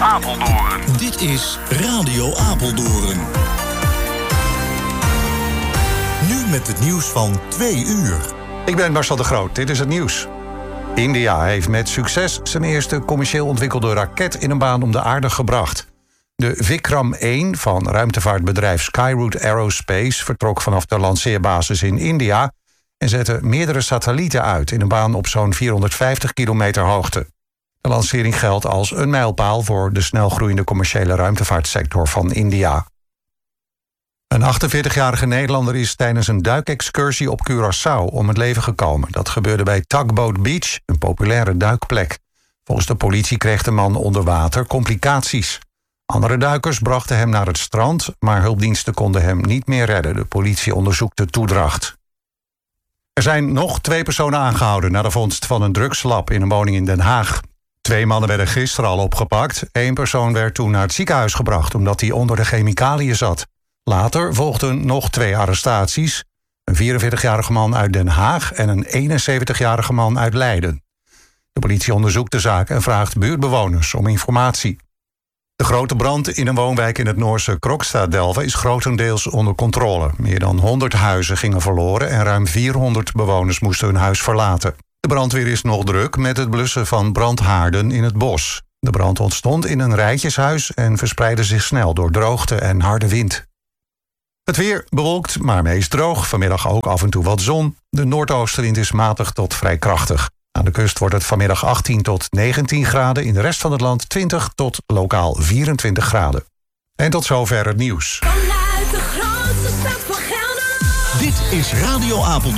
Apeldoorn. Dit is Radio Apeldoorn. Nu met het nieuws van 2 uur. Ik ben Marcel de Groot, dit is het nieuws. India heeft met succes zijn eerste commercieel ontwikkelde raket in een baan om de aarde gebracht. De Vikram 1 van ruimtevaartbedrijf Skyroot Aerospace vertrok vanaf de lanceerbasis in India en zette meerdere satellieten uit in een baan op zo'n 450 kilometer hoogte. De lancering geldt als een mijlpaal voor de snelgroeiende commerciële ruimtevaartsector van India. Een 48-jarige Nederlander is tijdens een duikexcursie op Curaçao om het leven gekomen. Dat gebeurde bij Tugboat Beach, een populaire duikplek. Volgens de politie kreeg de man onder water complicaties. Andere duikers brachten hem naar het strand, maar hulpdiensten konden hem niet meer redden. De politie onderzoekt de toedracht. Er zijn nog 2 personen aangehouden na de vondst van een drugslab in een woning in Den Haag. 2 mannen werden gisteren al opgepakt. 1 persoon werd toen naar het ziekenhuis gebracht omdat hij onder de chemicaliën zat. Later volgden nog 2 arrestaties. Een 44-jarige man uit Den Haag en een 71-jarige man uit Leiden. De politie onderzoekt de zaak en vraagt buurtbewoners om informatie. De grote brand in een woonwijk in het Noorse Krokstad-Delve is grotendeels onder controle. Meer dan 100 huizen gingen verloren en ruim 400 bewoners moesten hun huis verlaten. De brandweer is nog druk met het blussen van brandhaarden in het bos. De brand ontstond in een rijtjeshuis en verspreidde zich snel door droogte en harde wind. Het weer bewolkt, maar meest droog. Vanmiddag ook af en toe wat zon. De noordoostenwind is matig tot vrij krachtig. Aan de kust wordt het vanmiddag 18 tot 19 graden. In de rest van het land 20 tot lokaal 24 graden. En tot zover het nieuws. Dit is Radio Apeldoorn.